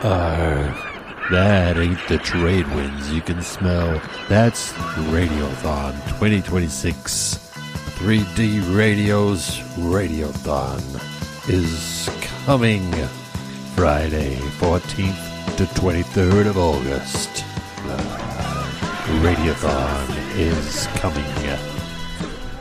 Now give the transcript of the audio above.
That ain't the trade winds you can smell. That's Radiothon 2026. 3D Radio's Radiothon is coming Friday, 14th to 23rd of August. Radiothon is coming.